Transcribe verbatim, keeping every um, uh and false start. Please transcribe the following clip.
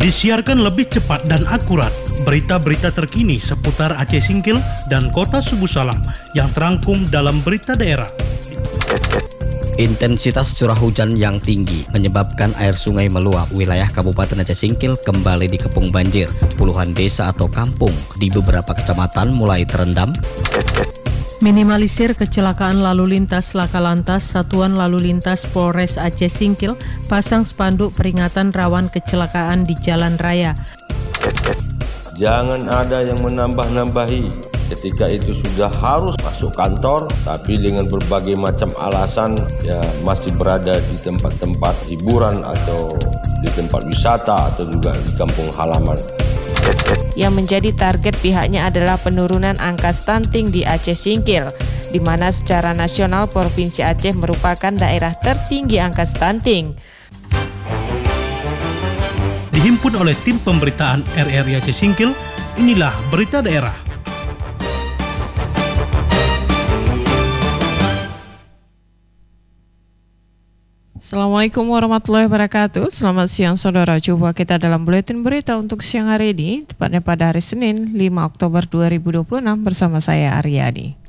Disiarkan lebih cepat dan akurat berita-berita terkini seputar Aceh Singkil dan Kota Subu Salam yang terangkum dalam Berita Daerah. Intensitas curah hujan yang tinggi menyebabkan air sungai meluap. Wilayah Kabupaten Aceh Singkil kembali dikepung banjir. Puluhan desa atau kampung di beberapa kecamatan mulai terendam. Minimalisir kecelakaan lalu lintas. Laka Lantas Satuan Lalu Lintas Polres Aceh Singkil pasang spanduk peringatan rawan kecelakaan di jalan raya. Jangan ada yang menambah-nambahi ketika itu sudah harus masuk kantor, tapi dengan berbagai macam alasan ya masih berada di tempat-tempat hiburan atau di tempat wisata atau juga di kampung halaman. Yang menjadi target pihaknya adalah penurunan angka stunting di Aceh Singkil, di mana secara nasional Provinsi Aceh merupakan daerah tertinggi angka stunting. Dihimpun oleh tim pemberitaan R R I Aceh Singkil, inilah Berita Daerah. Assalamualaikum warahmatullahi wabarakatuh. Selamat siang saudara. Jumpa kita dalam buletin berita untuk siang hari ini, tepatnya pada hari Senin lima Oktober dua ribu dua puluh enam bersama saya Aryani.